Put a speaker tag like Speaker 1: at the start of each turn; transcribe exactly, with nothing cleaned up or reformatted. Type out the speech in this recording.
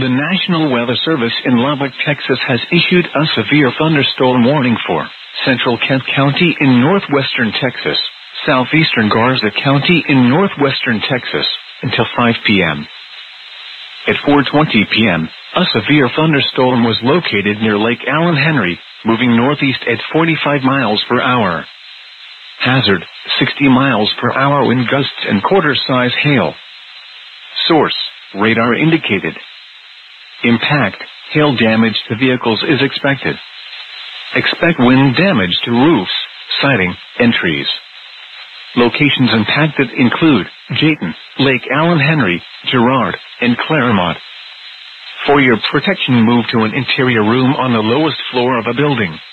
Speaker 1: The National Weather Service in Lubbock, Texas has issued a severe thunderstorm warning for central Kent County in northwestern Texas, southeastern Garza County in northwestern Texas, until five p m At four twenty p m, a severe thunderstorm was located near Lake Allen Henry, moving northeast at forty-five miles per hour. Hazard, sixty miles per hour wind gusts and quarter-size hail. Source, radar indicated. Impact, hail damage to vehicles is expected. Expect wind damage to roofs, siding, and trees. Locations impacted include Jayton, Lake Allen Henry, Girard, and Claremont. For your protection, move to an interior room on the lowest floor of a building.